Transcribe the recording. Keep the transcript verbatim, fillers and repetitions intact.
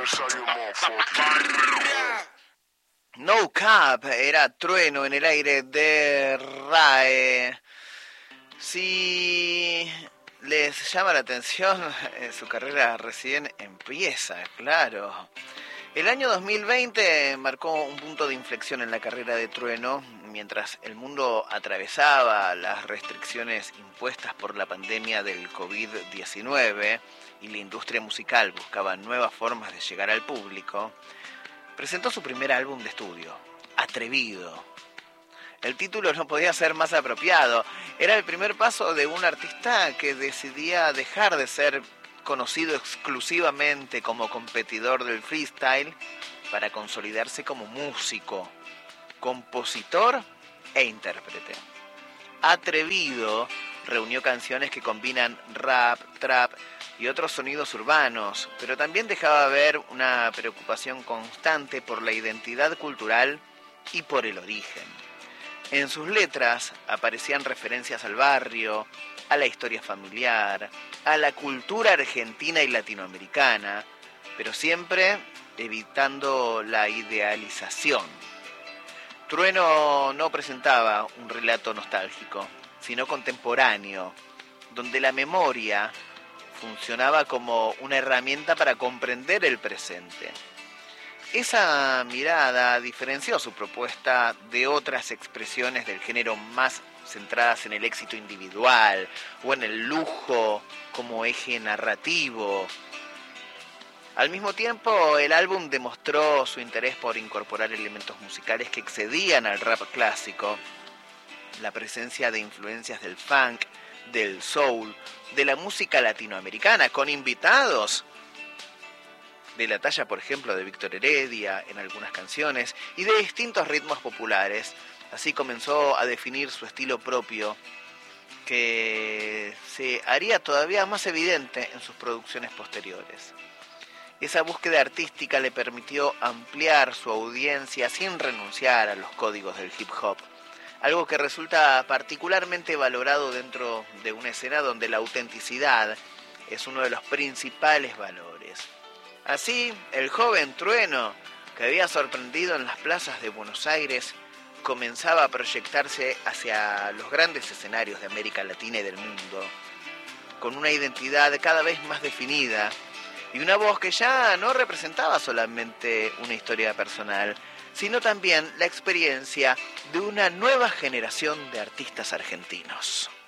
No Cap era Trueno en el aire de R A E. Si les llama la atención, su carrera recién empieza, claro. El año dos mil veinte marcó un punto de inflexión en la carrera de Trueno, mientras el mundo atravesaba las restricciones impuestas por la pandemia del covid diecinueve y la industria musical buscaba nuevas formas de llegar al público. Presentó su primer álbum de estudio, Atrevido. El título no podía ser más apropiado. Era el primer paso de un artista que decidía dejar de ser conocido exclusivamente como competidor del freestyle para consolidarse como músico, compositor e intérprete. Atrevido reunió canciones que combinan rap, trap y otros sonidos urbanos, pero también dejaba ver una preocupación constante por la identidad cultural y por el origen. En sus letras aparecían referencias al barrio, a la historia familiar, a la cultura argentina y latinoamericana, pero siempre evitando la idealización. Trueno no presentaba un relato nostálgico, sino contemporáneo, donde la memoria funcionaba como una herramienta para comprender el presente. Esa mirada diferenció su propuesta de otras expresiones del género más centradas en el éxito individual o en el lujo como eje narrativo. Al mismo tiempo, el álbum demostró su interés por incorporar elementos musicales que excedían al rap clásico. La presencia de influencias del funk, del soul, de la música latinoamericana, con invitados de la talla, por ejemplo, de Víctor Heredia en algunas canciones y de distintos ritmos populares. Así comenzó a definir su estilo propio, que se haría todavía más evidente en sus producciones posteriores. Esa búsqueda artística le permitió ampliar su audiencia sin renunciar a los códigos del hip hop, algo que resulta particularmente valorado dentro de una escena donde la autenticidad es uno de los principales valores. Así, el joven Trueno, que había sorprendido en las plazas de Buenos Aires, comenzaba a proyectarse hacia los grandes escenarios de América Latina y del mundo, con una identidad cada vez más definida y una voz que ya no representaba solamente una historia personal, sino también la experiencia de una nueva generación de artistas argentinos.